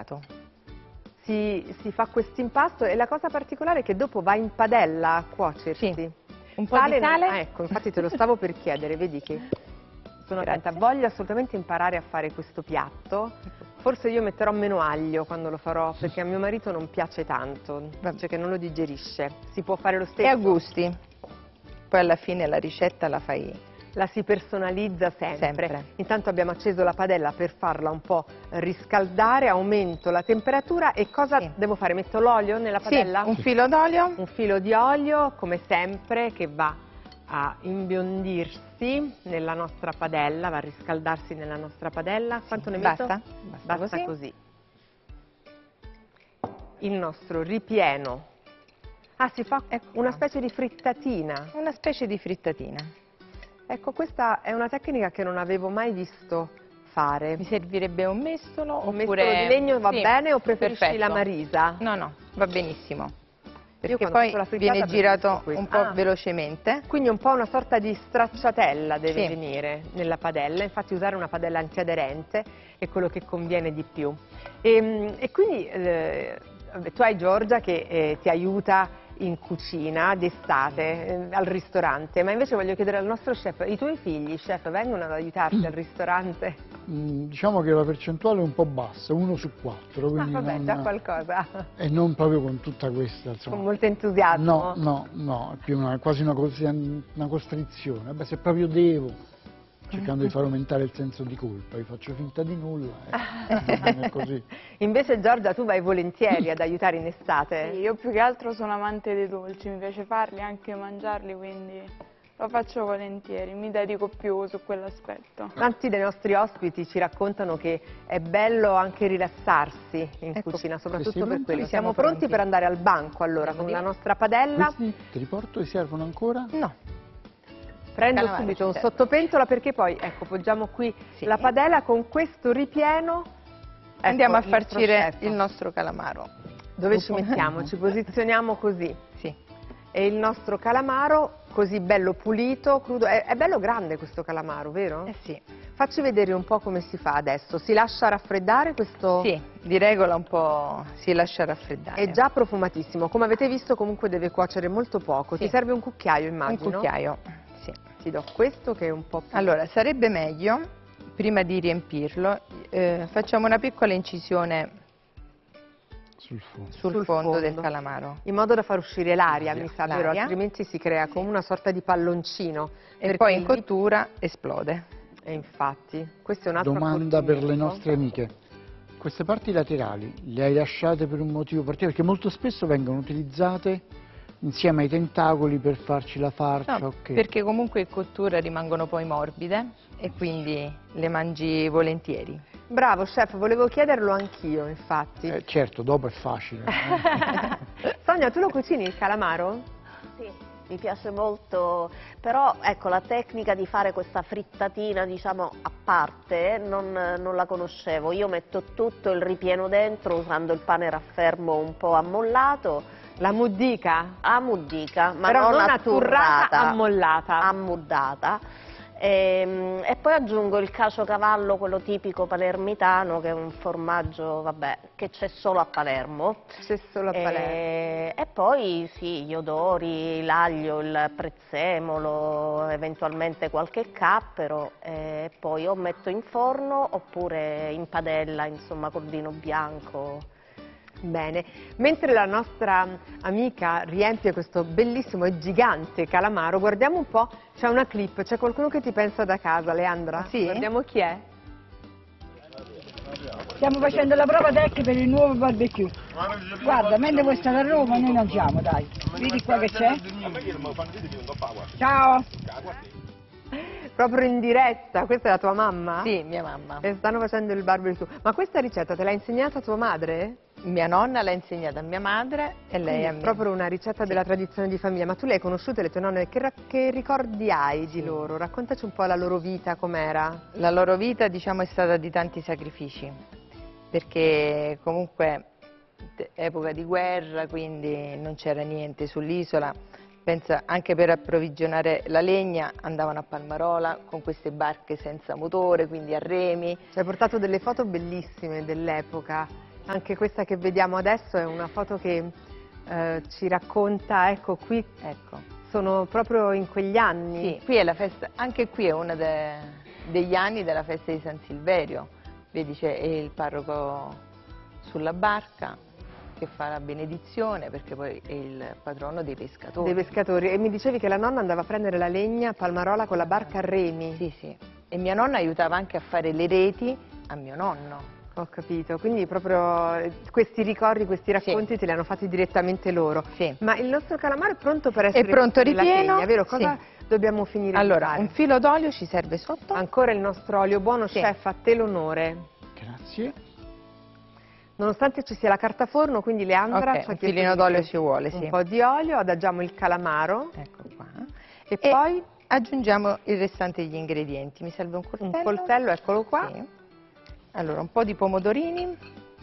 girato. Si fa questo impasto e la cosa particolare è che dopo va in padella a cuocersi. Sì, un po' di sale. Ecco, infatti te lo stavo per chiedere, vedi che sono attenta. Voglio assolutamente imparare a fare questo piatto. Forse io metterò meno aglio quando lo farò, perché a mio marito non piace tanto, dice che non lo digerisce. Si può fare lo stesso? E a gusti. Poi alla fine la ricetta la fai... La si personalizza sempre. Intanto abbiamo acceso la padella per farla un po' riscaldare, aumento la temperatura e cosa devo fare? Metto l'olio nella padella? Sì, un filo d'olio. Un filo di olio, come sempre, che va a imbiondirsi nella nostra padella, va a riscaldarsi nella nostra padella. Quanto ne metto? Basta così. Il nostro ripieno. Ah, si fa una specie di frittatina. Una specie di frittatina. Ecco, questa è una tecnica che non avevo mai visto fare. Mi servirebbe un mestolo Un oppure... mestolo di legno va bene o preferisci la marisa? No, no, va benissimo. Perché quando faccio la poi frittata viene girato questo. un po' velocemente. Quindi un po' una sorta di stracciatella deve venire nella padella, infatti usare una padella antiaderente è quello che conviene di più. E quindi tu hai Giorgia che ti aiuta in cucina d'estate al ristorante, ma invece voglio chiedere al nostro chef, i tuoi figli, chef, vengono ad aiutarti al ristorante? Diciamo che la percentuale è un po' bassa, 1 su 4, quindi vabbè, già qualcosa. E non proprio con tutta questa, insomma. Con molto entusiasmo? No, è più quasi una costrizione. Vabbè, se proprio devo, cercando di far aumentare il senso di colpa, io faccio finta di nulla e non è così. Invece Giorgia, tu vai volentieri ad aiutare in estate? Sì, io più che altro sono amante dei dolci, mi piace farli, anche mangiarli, quindi lo faccio volentieri, mi dedico più su quell'aspetto. Tanti dei nostri ospiti ci raccontano che è bello anche rilassarsi in cucina, soprattutto per quello. Siamo pronti per andare al banco allora con la nostra padella. Questi te li porto, ti servono ancora? No. Prendo subito un sottopentola perché poi, ecco, poggiamo qui la padella con questo ripieno. Andiamo a farcire il nostro calamaro. Dove ci mettiamo? Ci posizioniamo così. Sì. E il nostro calamaro così bello pulito, crudo. È bello grande questo calamaro, vero? Sì. Facci vedere un po' come si fa adesso. Si lascia raffreddare questo? Sì, di regola un po' si lascia raffreddare. È già profumatissimo. Come avete visto comunque deve cuocere molto poco. Ti serve un cucchiaio, immagino? Un cucchiaio. Sì. Ti do questo che è un po' più... Allora, sarebbe meglio, prima di riempirlo, facciamo una piccola incisione sul fondo del calamaro. In modo da far uscire l'aria, mi sa, vero? Altrimenti si crea come una sorta di palloncino. E poi in cottura esplode. E infatti, questo è un altro Domanda per le nostre amiche. Queste parti laterali le hai lasciate per un motivo particolare? Perché molto spesso vengono utilizzate insieme ai tentacoli per farci la farcia? No, perché comunque in cottura rimangono poi morbide e quindi le mangi volentieri. Bravo chef, volevo chiederlo anch'io, infatti. Certo, dopo è facile. Sonia, tu lo cucini il calamaro? Sì, mi piace molto, però ecco la tecnica di fare questa frittatina diciamo a parte non la conoscevo. Io metto tutto il ripieno dentro usando il pane raffermo un po' ammollato. La muddica? A muddica, ma però non atturrata, ammollata. Ammuddata. E poi aggiungo il caciocavallo, quello tipico palermitano, che è un formaggio, vabbè, che c'è solo a Palermo. C'è solo a Palermo. E poi sì, gli odori, l'aglio, il prezzemolo, eventualmente qualche cappero, e poi o metto in forno oppure in padella, insomma, col vino bianco. Bene, mentre la nostra amica riempie questo bellissimo e gigante calamaro, guardiamo un po', c'è una clip, c'è qualcuno che ti pensa da casa, Leandra? Sì. Guardiamo chi è. Stiamo facendo la prova tecnica per il nuovo barbecue. Guarda, mentre voi state a Roma noi non siamo, dai. Vedi qua che c'è? Ciao! Proprio in diretta, questa è la tua mamma? Sì, mia mamma. E stanno facendo il barbecue. Ma questa ricetta te l'ha insegnata tua madre? Mia nonna l'ha insegnata a mia madre e lei a me. Proprio una ricetta della tradizione di famiglia. Ma tu le hai conosciute le tue nonne? Che ricordi hai di loro? Raccontaci un po' la loro vita, com'era. La loro vita, diciamo, è stata di tanti sacrifici, perché comunque epoca di guerra, quindi non c'era niente sull'isola. Pensa, anche per approvvigionare la legna andavano a Palmarola con queste barche senza motore, quindi a remi. Ci hai portato delle foto bellissime dell'epoca. Anche questa che vediamo adesso è una foto che ci racconta, ecco qui, Ecco. sono proprio in quegli anni. Sì, qui è la festa, anche qui è uno degli anni della festa di San Silverio. Vedi c'è il parroco sulla barca che fa la benedizione, perché poi è il patrono dei pescatori. Dei pescatori. E mi dicevi che la nonna andava a prendere la legna a Palmarola con la barca a remi. Sì, sì. E mia nonna aiutava anche a fare le reti a mio nonno. Ho capito, quindi proprio questi ricordi, questi racconti te li hanno fatti direttamente loro. Sì. Ma il nostro calamaro è pronto per essere È pronto nella ripieno, teglia, vero? Cosa sì. dobbiamo finire Allora, di fare? un filo d'olio ci serve sotto. Ancora il nostro olio buono, Sì. chef, a te l'onore. Grazie. Nonostante ci sia la carta forno, quindi Leandra Ok, ci ha un chiesto filino di d'olio mettere ci vuole, sì. un po' di olio, adagiamo il calamaro Ecco qua. e poi aggiungiamo il restante degli ingredienti. Mi serve un coltello. un coltello, eccolo qua. Sì. Allora, un po' di pomodorini.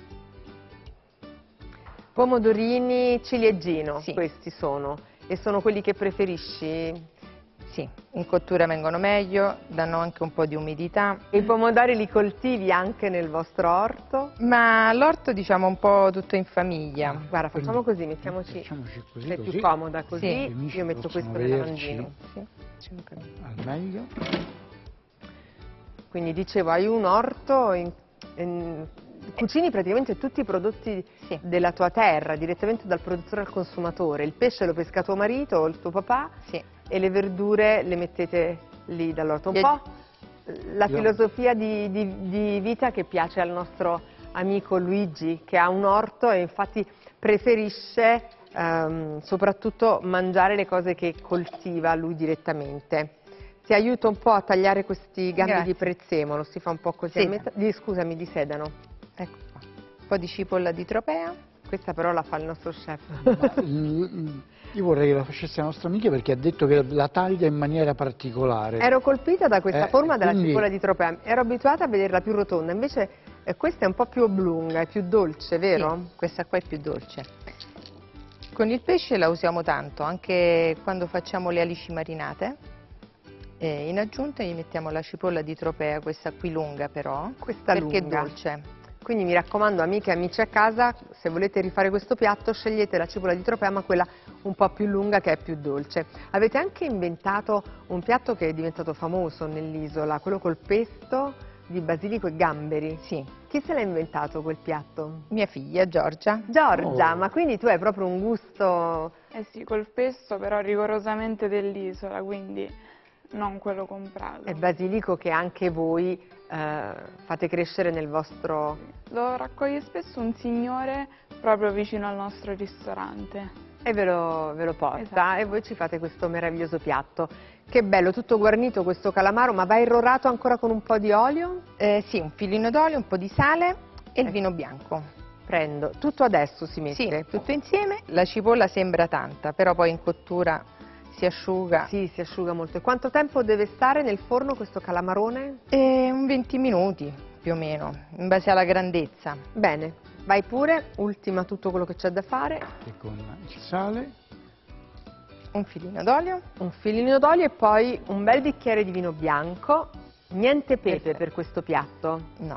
Pomodorini ciliegino, Sì. questi sono. E sono quelli che preferisci? Sì, in cottura vengono meglio, danno anche un po' di umidità. I pomodori li coltivi anche nel vostro orto? Ma l'orto diciamo un po' tutto in famiglia. Guarda, facciamo così, mettiamoci. Facciamoci così, Sei così. più comoda così, Sì. Gli amici io metto possono questo nel vederci. lavandino. Sì, facciamo così. Al meglio. Quindi dicevo, hai un orto, cucini praticamente tutti i prodotti Sì. della tua terra, direttamente dal produttore al consumatore. Il pesce lo pesca tuo marito o il tuo papà Sì. e le verdure le mettete lì dall'orto. Un Gli- po' la Io- filosofia di vita che piace al nostro amico Luigi, che ha un orto e infatti preferisce soprattutto mangiare le cose che coltiva lui direttamente. Ti aiuto un po' a tagliare questi gambi Grazie. di prezzemolo, si fa un po' così. Sedano. Scusami, di sedano. Ecco qua. Un po' di cipolla di tropea. Questa però la fa il nostro chef. Io vorrei che la facesse la nostra amica perché ha detto che la taglia in maniera particolare. Ero colpita da questa forma della quindi- cipolla di tropea, ero abituata a vederla più rotonda, invece questa è un po' più oblunga, è più dolce, vero? Sì, questa qua è più dolce. Con il pesce la usiamo tanto, anche quando facciamo le alici marinate. In aggiunta gli mettiamo la cipolla di tropea, questa qui lunga però, Questa perché lunga. è dolce. Quindi mi raccomando, amiche e amici a casa, se volete rifare questo piatto scegliete la cipolla di tropea, ma quella un po' più lunga che è più dolce. Avete anche inventato un piatto che è diventato famoso nell'isola, quello col pesto di basilico e gamberi. Sì, Chi se l'ha inventato quel piatto? mia figlia Giorgia. Giorgia, Oh. ma quindi tu hai proprio un gusto... Eh sì, col pesto però rigorosamente dell'isola, quindi non quello comprato. È basilico che anche voi fate crescere nel vostro... Lo raccoglie spesso un signore proprio vicino al nostro ristorante. e ve lo porta Esatto. e voi ci fate questo meraviglioso piatto. Che bello, tutto guarnito questo calamaro, ma va irrorato ancora con un po' di olio? Sì, un filino d'olio, un po' di sale e il Ecco. vino bianco. Prendo, tutto adesso si Sì, mette? tutto insieme. La cipolla sembra tanta, però poi in cottura si asciuga. Sì, si asciuga molto. E quanto tempo deve stare nel forno questo calamarone? Un 20 minuti più o meno, in base alla grandezza. Bene, vai pure, ultima tutto quello che c'è da fare. E con il sale. Un filino d'olio. Un filino d'olio e poi un bel bicchiere di vino bianco. Niente pepe Perfetto. per questo piatto. No.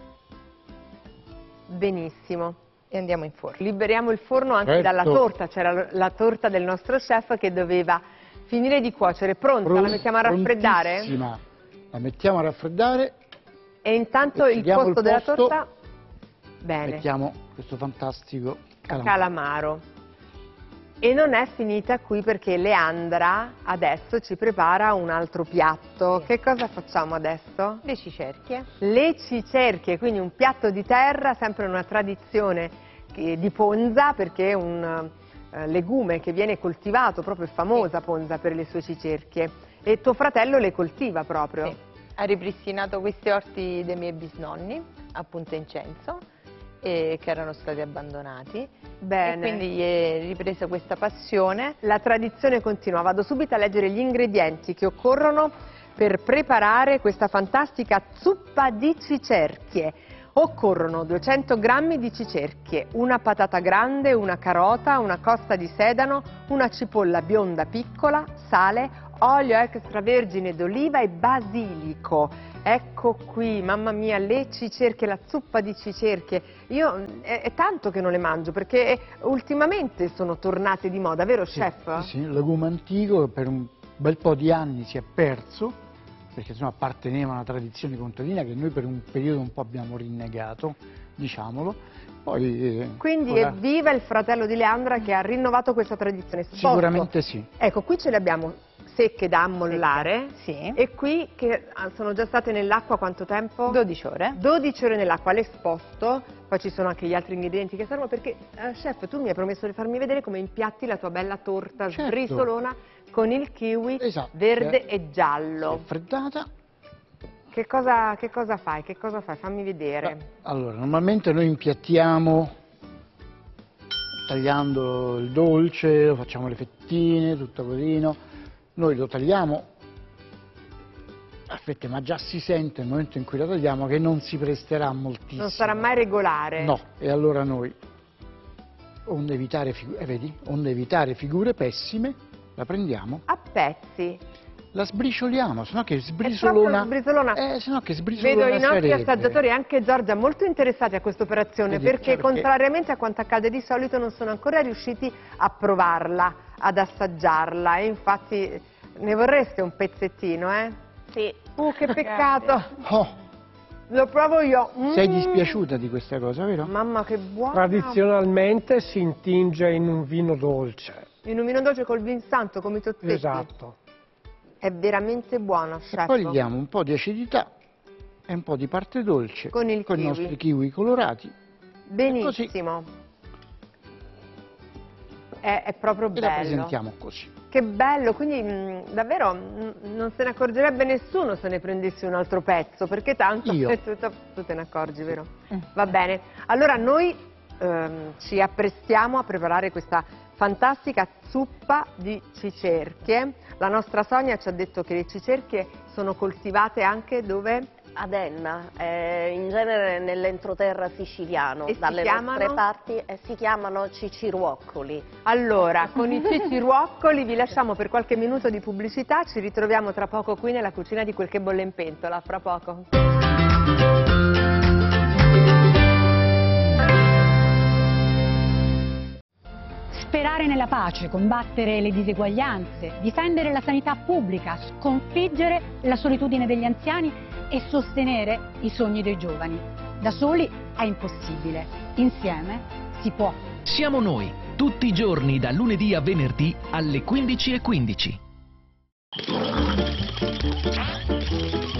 Benissimo. E andiamo in forno. Liberiamo il forno anche Certo. dalla torta. C'era la torta del nostro chef che doveva finire di cuocere. Pronta? La mettiamo a raffreddare? Prontissima. La mettiamo a raffreddare, E intanto il Chiudiamo posto il della posto. torta? Bene. mettiamo questo fantastico calamaro. Calamaro. E non è finita qui perché Leandra adesso ci prepara un altro piatto. Che cosa facciamo adesso? Le cicerchie. Le cicerchie, quindi un piatto di terra, sempre una tradizione di Ponza, perché è un legume che viene coltivato, proprio è famosa Ponza per le sue cicerchie. E tuo fratello le coltiva proprio. Sì. Ha ripristinato questi orti dei miei bisnonni a Punta Incenso, che erano stati abbandonati. Bene. E quindi gli è ripresa questa passione. La tradizione continua. Vado subito a leggere gli ingredienti che occorrono per preparare questa fantastica zuppa di cicerchie. Occorrono 200 g di cicerchie, una patata grande, una carota, una costa di sedano, una cipolla bionda piccola, sale, olio extravergine d'oliva e basilico. Ecco qui, mamma mia, le cicerchie, la zuppa di cicerchie. Io è tanto che non le mangio perché ultimamente sono tornate di moda, vero chef? Sì, il legume antico per un bel po' di anni si è perso, perché insomma, apparteneva a una tradizione contadina che noi per un periodo un po' abbiamo rinnegato, diciamolo. Poi, quindi evviva il fratello di Leandra che ha rinnovato questa tradizione. Sicuramente sì. Ecco, qui ce le abbiamo secche da ammollare. Sì. E qui che sono già state nell'acqua quanto tempo? 12 ore. 12 ore nell'acqua, l'esposto. Poi ci sono anche gli altri ingredienti che servono perché, chef, tu mi hai promesso di farmi vedere come impiatti la tua bella torta sbrisolona con il kiwi verde e giallo. Freddata. Che cosa fai? Che cosa fai? Fammi vedere. Allora, normalmente noi impiattiamo tagliando il dolce, lo facciamo le fettine, tutto cosino. Noi lo tagliamo a fette, ma già si sente nel momento in cui la tagliamo che non si presterà moltissimo. Non sarà mai regolare. No, e allora noi, onde evitare figure pessime, la prendiamo. A pezzi. La sbricioliamo, sennò che sbrisolona. Sennò che sbrisolona. Vedo i nostri sarebbe. assaggiatori e anche Giorgia molto interessati a questa operazione perché contrariamente a quanto accade di solito non sono ancora riusciti a provarla, ad assaggiarla e infatti ne vorreste un pezzettino, eh? Sì. Che peccato! Oh, Lo provo io. sei dispiaciuta di questa cosa, vero? Mamma che buona! Tradizionalmente si intinge in un vino dolce. In un vino dolce col vin santo come i tozzetti. Esatto. È veramente buono, chef. E poi gli diamo un po' di acidità e un po' di parte dolce Con il i nostri kiwi colorati. Benissimo. È proprio E bello. la presentiamo così. Che bello, quindi davvero non se ne accorgerebbe nessuno se ne prendessi un altro pezzo, perché tanto Io. tu te ne accorgi, vero? Va bene. Allora noi ci apprestiamo a preparare questa fantastica zuppa di cicerchie. La nostra Sonia ci ha detto che le cicerchie sono coltivate anche dove? Ad Enna, in genere nell'entroterra siciliano, E si dalle chiamano? nostre parti, si chiamano ciciruoccoli. Allora, con i ciciruoccoli vi lasciamo per qualche minuto di pubblicità, ci ritroviamo tra poco qui nella cucina di Quel che bolle in pentola, fra poco. Sperare nella pace, combattere le diseguaglianze, difendere la sanità pubblica, sconfiggere la solitudine degli anziani e sostenere i sogni dei giovani. Da soli è impossibile, insieme si può. Siamo noi, tutti i giorni da lunedì a venerdì alle 15:15.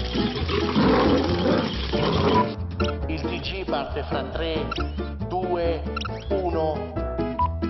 Il TG parte fra 3, 2,